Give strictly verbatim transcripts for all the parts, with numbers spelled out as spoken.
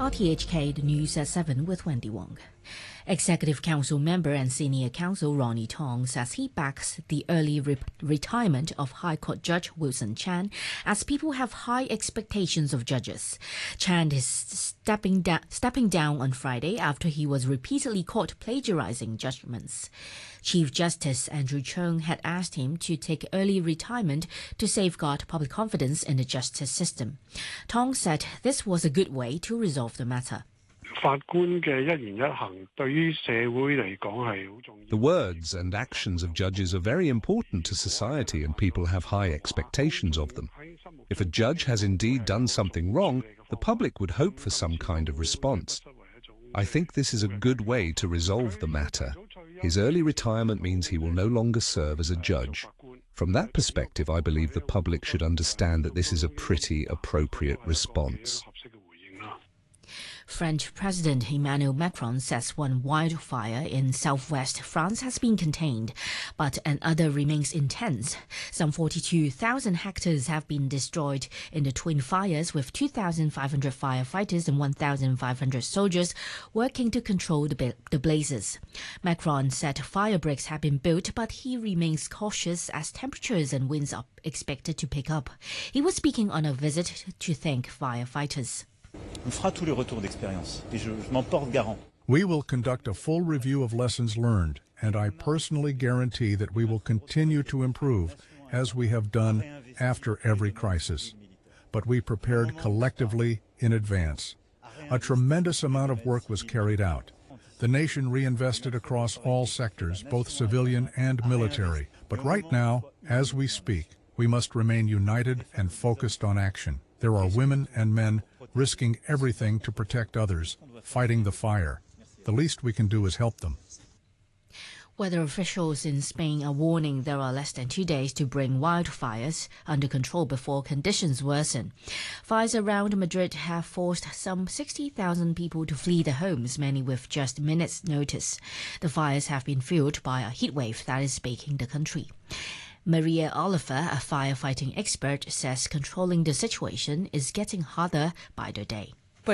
R T H K, the news at seven with Wendy Wong. Executive Council member and Senior Counsel Ronnie Tong says he backs the early re- retirement of High Court Judge Wilson Chan as people have high expectations of judges. Chan is stepping, da- stepping down on Friday after he was repeatedly caught plagiarizing judgments. Chief Justice Andrew Chung had asked him to take early retirement to safeguard public confidence in the justice system. Tong said this was a good way to resolve the matter. The words and actions of judges are very important to society, and people have high expectations of them. If a judge has indeed done something wrong, the public would hope for some kind of response. I think this is a good way to resolve the matter. His early retirement means he will no longer serve as a judge. From that perspective, I believe the public should understand that this is a pretty appropriate response. French President Emmanuel Macron says one wildfire in southwest France has been contained, but another remains intense. Some forty-two thousand hectares have been destroyed in the twin fires, with two thousand five hundred firefighters and one thousand five hundred soldiers working to control the, the blazes. Macron said fire breaks have been built, but he remains cautious as temperatures and winds are expected to pick up. He was speaking on a visit to thank firefighters. We will conduct a full review of lessons learned, and I personally guarantee that we will continue to improve, as we have done after every crisis. But we prepared collectively in advance. A tremendous amount of work was carried out. The nation reinvested across all sectors, both civilian and military. But right now, as we speak, we must remain united and focused on action. There are women and men risking everything to protect others, fighting the fire. The least we can do is help them. Weather officials in Spain are warning there are less than two days to bring wildfires under control before conditions worsen. Fires around Madrid have forced some sixty thousand people to flee their homes, many with just minutes' notice. The fires have been fueled by a heatwave that is baking the country. Maria Oliver, a firefighting expert, says controlling the situation is getting harder by the day.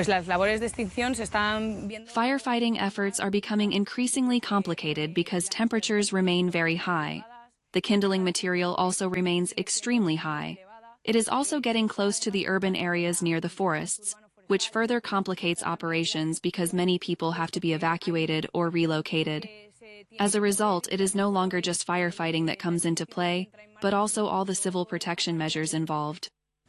Firefighting efforts are becoming increasingly complicated because temperatures remain very high. The kindling material also remains extremely high. It is also getting close to the urban areas near the forests, which further complicates operations because many people have to be evacuated or relocated. As a result, it is no longer just firefighting that comes into play, but also all the civil protection measures involved.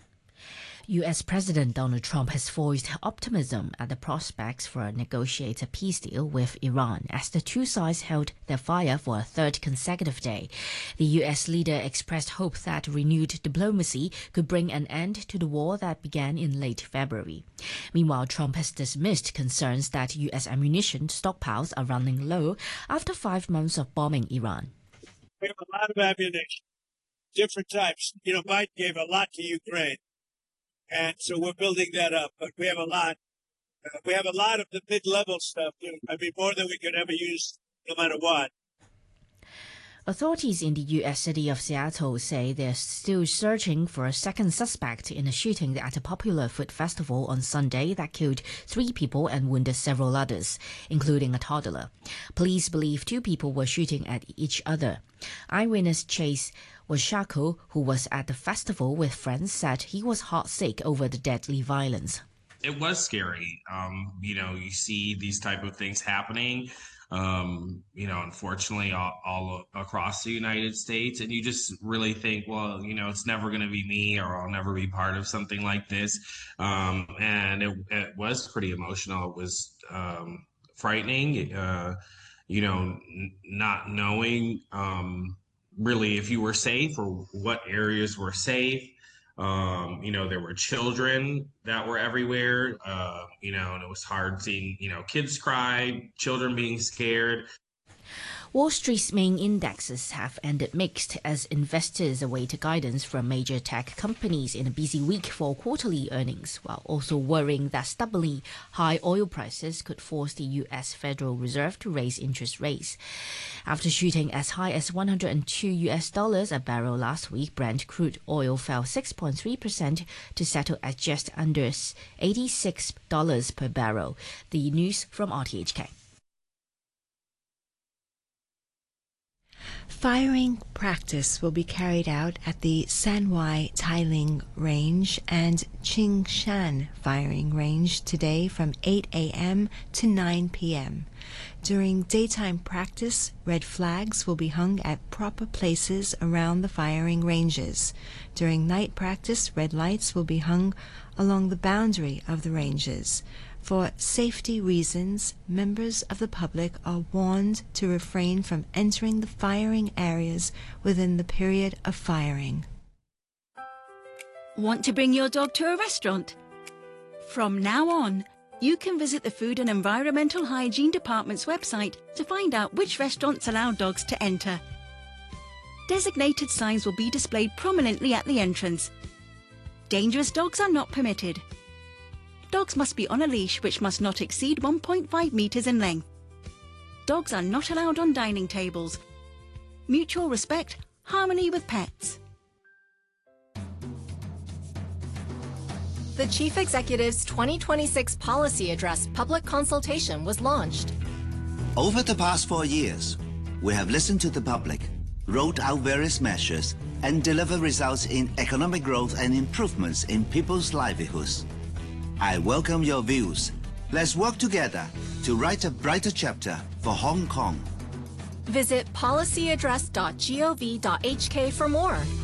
U S President Donald Trump has voiced optimism at the prospects for a negotiated peace deal with Iran as the two sides held their fire for a third consecutive day. The U S leader expressed hope that renewed diplomacy could bring an end to the war that began in late February. Meanwhile, Trump has dismissed concerns that U S ammunition stockpiles are running low after five months of bombing Iran. We have a lot of ammunition, different types. You know, Biden gave a lot to Ukraine. And so we're building that up, but we have a lot. Uh, we have a lot of the mid-level stuff. I mean, more than we could ever use, no matter what. Authorities in the U S city of Seattle say they're still searching for a second suspect in a shooting at a popular food festival on Sunday that killed three people and wounded several others, including a toddler. Police believe two people were shooting at each other. Eyewitness Chase Washako, who was at the festival with friends, said he was heartsick over the deadly violence. It was scary. Um, you know, you see these type of things happening. Um, you know, unfortunately, all, all across the United States. And you just really think, well, you know, it's never going to be me, or I'll never be part of something like this. Um, and it, it was pretty emotional. It was um, frightening, uh, you know, n- not knowing um, really if you were safe or what areas were safe. Um, you know, there were children that were everywhere, uh, you know, and it was hard seeing, you know, kids cry, children being scared. Wall Street's main indexes have ended mixed as investors await guidance from major tech companies in a busy week for quarterly earnings, while also worrying that stubbornly high oil prices could force the U S Federal Reserve to raise interest rates. After shooting as high as one hundred two U S dollars a barrel last week, Brent crude oil fell six point three percent to settle at just under eighty-six dollars per barrel. The news from R T H K. Firing practice will be carried out at the Sanwai Tailing Range and Qingshan Firing Range today from eight a m to nine p m During daytime practice, red flags will be hung at proper places around the firing ranges. During night practice, red lights will be hung along the boundary of the ranges. For safety reasons, members of the public are warned to refrain from entering the firing areas within the period of firing. Want to bring your dog to a restaurant? From now on, you can visit the Food and Environmental Hygiene Department's website to find out which restaurants allow dogs to enter. Designated signs will be displayed prominently at the entrance. Dangerous dogs are not permitted. Dogs must be on a leash which must not exceed one point five meters in length. Dogs are not allowed on dining tables. Mutual respect, harmony with pets. The Chief Executive's twenty twenty-six Policy Address public consultation was launched. Over the past four years, we have listened to the public, rolled out various measures, and delivered results in economic growth and improvements in people's livelihoods. I welcome your views. Let's work together to write a brighter chapter for Hong Kong. Visit policy address dot gov dot h k for more.